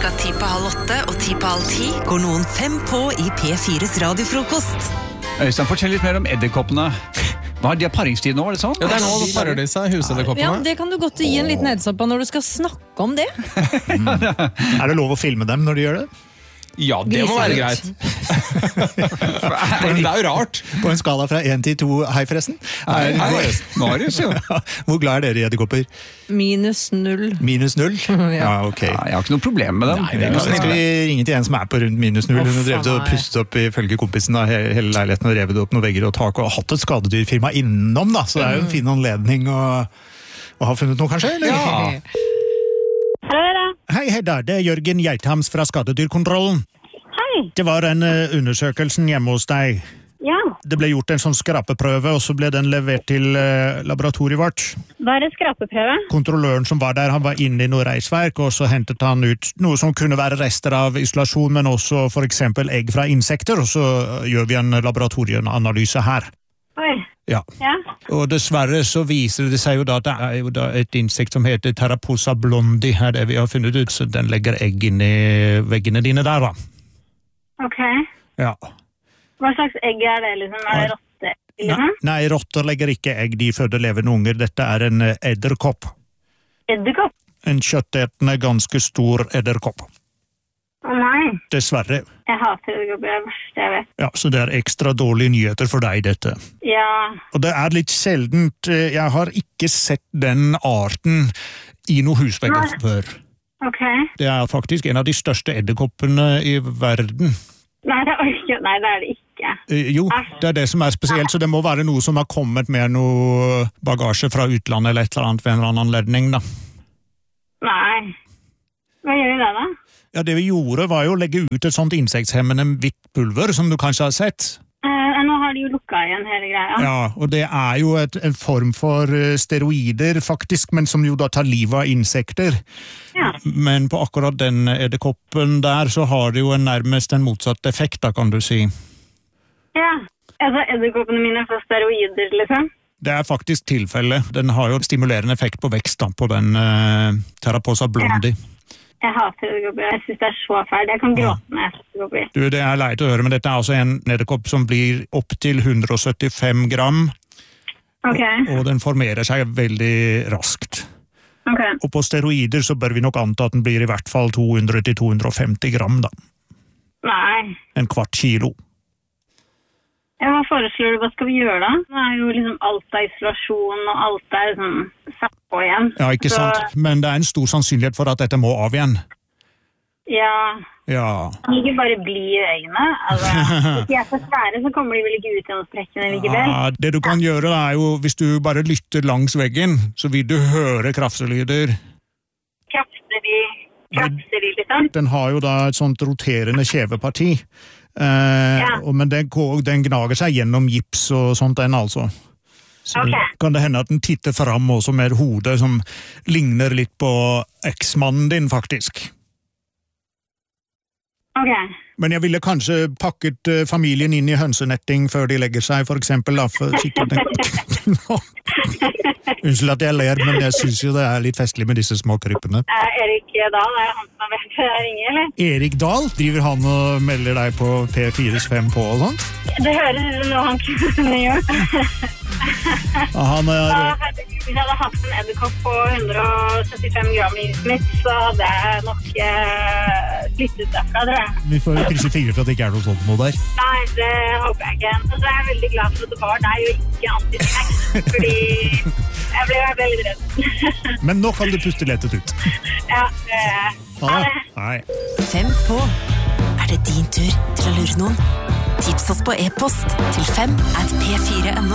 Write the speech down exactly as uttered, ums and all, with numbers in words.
klokka ti på halv åtte og ti på halv ti går noen fem på i P fires radiofrokost. Øystein, fortell litt mer om edderkoppene. Hva har de paringstid nå, er det sånn? Ja, det er nå de parer de seg, husedderkoppene. Ja, det kan du godt gi en liten heads up på når du skal snakke om det. mm. Er det lov å filme dem når de gjør det? Ja, det må være greit. Men det er jo rart. På en skala fra én til to, hei forresten. Hei, hei. Marius, jo. Hvor glad er dere i edderkopper? Minus null. Minus null? Ja, ok. Ja, jeg har ikke noe problem med dem. Nei, det skal vi ringe til en som er på rundt minus null. Hun har drevet og pustet opp ifølge kompisen da, hele leiligheten og revet opp noen vegger og tak og hatt et skadedyrfirma innom, da. Så det er jo en fin anledning å, å ha funnet noe, kanskje? Eller? Ja. Hei, Hedda, det er Jørgen Geithams fra Skadedyrkontrollen. Hei. Det var en uh, undersøkelsen hjemme hos deg. Ja. Det ble gjort en sånn skrapeprøve, og så ble den levert til uh, laboratoriet vårt. Hva er det skrapeprøve? Kontrolløren som var der, han var inne i noe reisverk, og så hentet han ut noe som kunne være rester av isolasjon, men også for eksempel egg fra insekter, og så gjør vi en laboratorieanalyse her. Oi. Ja. Ja. Og dessverre så viser det seg jo da at det er jo da et insekt som heter Taraposa blondi her, det vi har funnet ut, så den legger egg inn i veggene dine der da. Ok. Ja. Hva slags egg er det liksom? Er det rotte? Liksom? Nei, nei, rotter legger ikke egg, de føder levende unger. Dette er en edderkopp. Edderkopp? En kjøttetende, ganske stor edderkopp. Å nei. Dessverre. Jeg hater edderkopper, det er det verste jeg vet. Ja, så det er ekstra dårlige nyheter for deg, dette. Ja. Og det er litt sjeldent, jeg har ikke sett den arten i noe husvegger før. Ok. Det er faktisk en av de største edderkoppene i verden. Nei, det er, ikke, nei, det er det ikke. Eh, jo, det er det som er spesielt, så det må være noe som har kommet med noe bagasje fra utlandet eller et eller annet ved en eller annen anledning, da. Nei. Hva gjør vi da da? Ja, det vi gjorde var jo å legge ut et sånt insekthemmende hvitt pulver, som du kanskje har sett. Eh, nå har de jo lukket igjen hele greia. Ja, og det er jo et, en form for steroider, faktisk, men som jo da tar livet av insekter. Ja. Men på akkurat den edderkoppen der, så har det jo en nærmest en motsatt effekt, da, kan du si. Ja, altså edderkoppene mine får steroider, liksom. Det er faktisk tilfelle. Den har jo stimulerende effekt på vekst da, på den uh, Taraposa blondi. Ja. Jeg hater edderkopper. Jeg synes det er så fælt. Jeg kan gråte når jeg ser edderkopper. Du, det er leit å høre, men dette er altså en edderkopp som blir opp til hundre og syttifem gram. Ok. Og, og den formerer seg veldig raskt. Ok. Og på steroider så bør vi nok anta at den blir i hvert fall to hundre til to hundre og femti gram, da. Nei. En kvart kilo. Ja, hva foreslår du? Hva skal vi gjøre da? Nå er jo liksom alt er isolasjon, og alt er liksom satt på igjen. Ja, ikke så... sant? Men det er en stor sannsynlighet for at dette må av igjen. Ja. Ja. Kan de ikke bare bli i øynene? Altså, hvis de er så svære, så kommer de vel ikke ut gjennom sprekkene likevel? Ja, det du kan gjøre er jo, hvis du bare lytter langs veggen, så vil du høre krafselyder. Krafser de, krafser de liksom? Den har jo da et sånt roterende kjeveparti. Eh, ja. Men den, den gnager seg gjennom gips og sånt den altså. Så okay. Kan det hende at den titter fram også med hodet som ligner litt på eksmannen din faktisk. Ok. Men jeg ville kanskje pakket uh, familien inn i hønsenetting før de legger seg, for eksempel. Da, for Unnskyld at jeg ler, men jeg synes jo det er litt festlig med disse små kryppene. Er Erik Dahl, er han som har vært å ringe, eller? Erik Dahl? Driver han og melder deg på P fire fem på og sånt? Det høres ut som noe han kunne gjøre. Ja, han er... Da, hvis jeg hadde hatt en edderkopp på hundre og syttifem gram i smitt, så hadde jeg nok eh, flyttet akkurat, tror jeg. Vi får krysse fire for at det ikke er noe sånt noe der. Nei, det håper jeg ikke. Så jeg er veldig glad for at det var deg og ikke antisnacks, fordi jeg ble veldig redd. Men nå kan du puste lettet ut. Ja, det er ha det. Hei. Fem på. Er det din tur til å lure noen? Tips oss på e-post til fem at p fire punktum no.